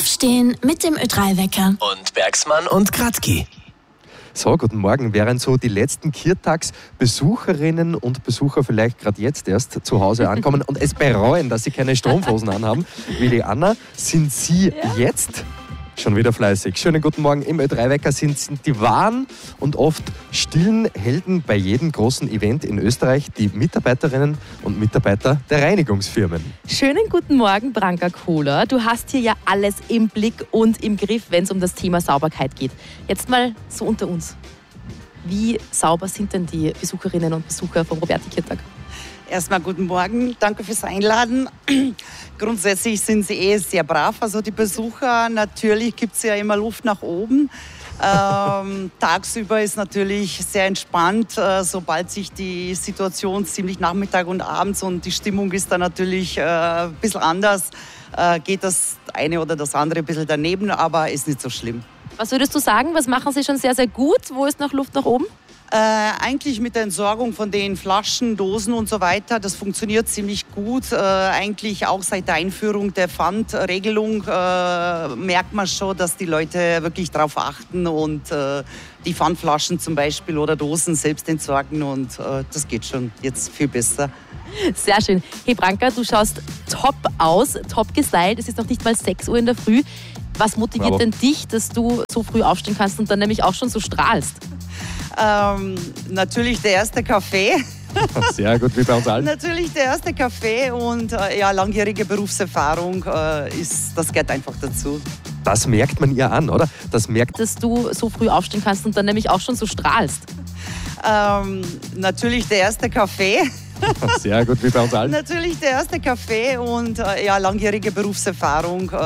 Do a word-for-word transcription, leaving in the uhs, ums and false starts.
Aufstehen mit dem Ö drei Wecker. Und Bergsmann und Kratki. So, guten Morgen. Während so die letzten Kirtagsbesucherinnen und Besucher vielleicht gerade jetzt erst zu Hause ankommen und es bereuen, dass sie keine Strumpfhosen anhaben, wie die Anna, sind Sie ja. jetzt schon wieder fleißig. Schönen guten Morgen. Im Ö drei Wecker sind, sind die wahren und oft stillen Helden bei jedem großen Event in Österreich die Mitarbeiterinnen und Mitarbeiter der Reinigungsfirmen. Schönen guten Morgen, Branka Kohler. Du hast hier ja alles im Blick und im Griff, wenn es um das Thema Sauberkeit geht. Jetzt mal so unter uns. Wie sauber sind denn die Besucherinnen und Besucher vom Roberti-Kirtag? Erstmal guten Morgen, danke fürs Einladen. Grundsätzlich sind sie eh sehr brav, also die Besucher. Natürlich gibt es ja immer Luft nach oben. Ähm, tagsüber ist natürlich sehr entspannt, äh, sobald sich die Situation ziemlich Nachmittag und abends und die Stimmung ist dann natürlich äh, ein bisschen anders, äh, geht das eine oder das andere ein bisschen daneben, aber ist nicht so schlimm. Was würdest du sagen, was machen sie schon sehr, sehr gut? Wo ist noch Luft nach oben? Äh, eigentlich mit der Entsorgung von den Flaschen, Dosen und so weiter, das funktioniert ziemlich gut. Äh, eigentlich auch seit der Einführung der Pfandregelung äh, merkt man schon, dass die Leute wirklich darauf achten und äh, die Pfandflaschen zum Beispiel oder Dosen selbst entsorgen und äh, das geht schon jetzt viel besser. Sehr schön. Hey Branka, du schaust top aus, top gestylt. Es ist noch nicht mal sechs Uhr in der Früh. Was motiviert Bravo. denn dich, dass du so früh aufstehen kannst und dann nämlich auch schon so strahlst? Ähm, natürlich der erste Kaffee. Sehr gut, wie bei uns allen. Natürlich der erste Kaffee und äh, ja, langjährige Berufserfahrung, äh, ist, das gehört einfach dazu. Das merkt man ihr an, oder? Das merkt Dass du so früh aufstehen kannst und dann nämlich auch schon so strahlst. Ähm, natürlich der erste Kaffee. Sehr gut, wie bei uns allen. Natürlich der erste Kaffee und äh, ja, langjährige Berufserfahrung. Äh,